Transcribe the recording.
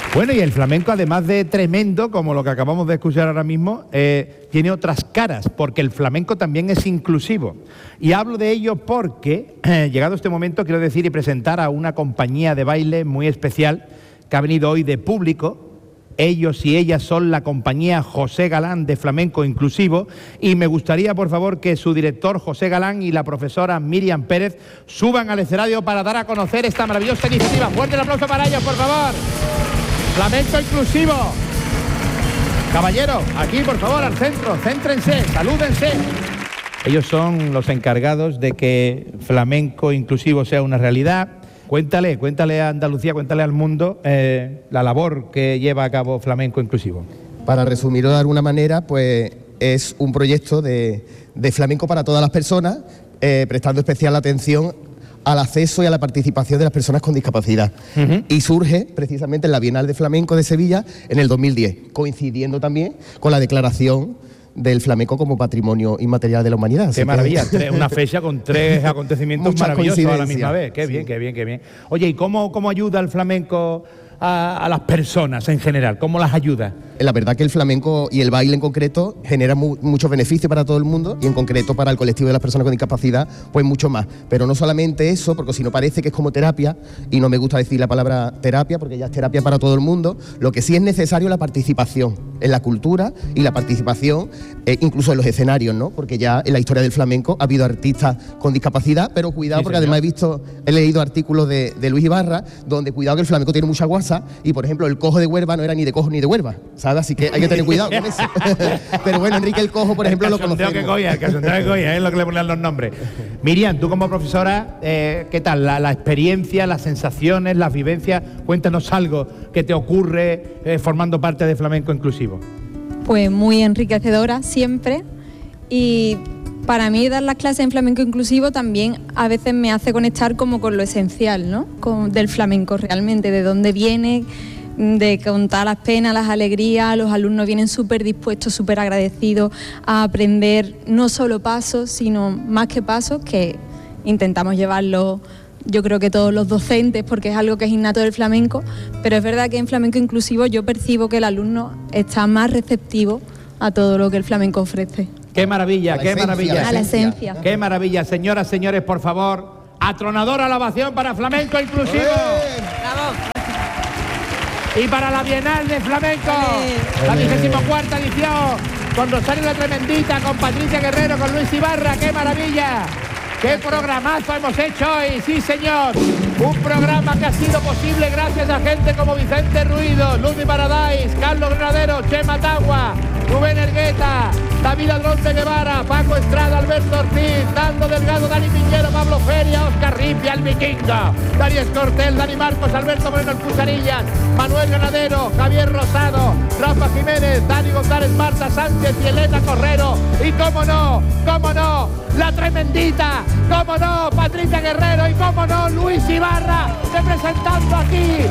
Bueno, y el flamenco, además de tremendo, como lo que acabamos de escuchar ahora mismo, tiene otras caras, porque el flamenco también es inclusivo. Y hablo de ello porque, llegado este momento, quiero decir y presentar a una compañía de baile muy especial que ha venido hoy de público. Ellos y ellas son la compañía José Galán de Flamenco Inclusivo, y me gustaría, por favor, que su director José Galán y la profesora Miriam Pérez suban al escenario para dar a conocer esta maravillosa iniciativa. Fuerte el aplauso para ellos, por favor. Flamenco Inclusivo. Caballeros, aquí, por favor, al centro, céntrense, salúdense. Ellos son los encargados de que Flamenco Inclusivo sea una realidad. Cuéntale a Andalucía, cuéntale al mundo la labor que lleva a cabo Flamenco Inclusivo. Para resumirlo de alguna manera, pues es un proyecto de flamenco para todas las personas, prestando especial atención al acceso y a la participación de las personas con discapacidad. Y surge precisamente en la Bienal de Flamenco de Sevilla en el 2010, coincidiendo también con la declaración del flamenco como patrimonio inmaterial de la humanidad. Qué maravilla, una fecha con 3 acontecimientos maravillosos a la misma vez. Qué bien, qué bien, qué bien. Oye, ¿y cómo ayuda el flamenco a las personas en general? ¿Cómo las ayuda? La verdad que el flamenco y el baile en concreto genera muchos beneficios para todo el mundo, y en concreto para el colectivo de las personas con discapacidad, pues mucho más. Pero no solamente eso, porque si no parece que es como terapia, y no me gusta decir la palabra terapia porque ya es terapia para todo el mundo. Lo que sí es necesario es la participación en la cultura y la participación incluso en los escenarios, ¿no? Porque ya en la historia del flamenco ha habido artistas con discapacidad, pero cuidado, sí, porque además he leído artículos de Luis Ibarra, donde cuidado que el flamenco tiene mucha guasa, y por ejemplo el cojo de Huelva no era ni de cojo ni de Huelva, ¿sabes? Así que hay que tener cuidado con eso. Pero bueno, Enrique el Cojo, por ejemplo, lo conocemos. El cachondeo que cogía, es lo que le ponían los nombres. Miriam, tú como profesora, ¿qué tal? La experiencia, las sensaciones, las vivencias, cuéntanos algo que te ocurre formando parte de Flamenco Inclusivo. Pues muy enriquecedora siempre, y para mí dar las clases en Flamenco Inclusivo también a veces me hace conectar como con lo esencial, ¿no? Del flamenco realmente, de dónde viene, de contar las penas, las alegrías. Los alumnos vienen súper dispuestos, súper agradecidos a aprender no solo pasos, sino más que pasos, que intentamos llevarlo, yo creo que todos los docentes, porque es algo que es innato del flamenco, pero es verdad que en Flamenco Inclusivo yo percibo que el alumno está más receptivo a todo lo que el flamenco ofrece. ¡Qué maravilla, qué maravilla! A la esencia. ¡Qué maravilla! Señoras, señores, por favor, atronadora alabación para Flamenco Inclusivo. ¡Bravo! Y para la Bienal de Flamenco, la 24ª edición, con Rosario la Tremendita, con Patricia Guerrero, con Luis Ibarra. ¡Qué maravilla! ¡Qué programazo hemos hecho hoy! ¡Sí, señor! Un programa que ha sido posible gracias a gente como Vicente Ruido, Ludwig Paradise, Carlos Granadero, Chema Tagua, Rubén Ergueta, David Aldrón de Guevara, Paco Estrada, Alberto Ortiz, Nando Delgado, Dani Piñero, Pablo Feria, Oscar Ripia, el Vikingo, Dani Escortel, Dani Marcos, Alberto Moreno, el Pusarillas, Manuel Ganadero, Javier Rosado, Rafa Jiménez, Dani González, Marta Sánchez y Elena Correro. Y cómo no, la Tremendita, cómo no, Patricia Guerrero, y cómo no, Luis Ibarra, representando aquí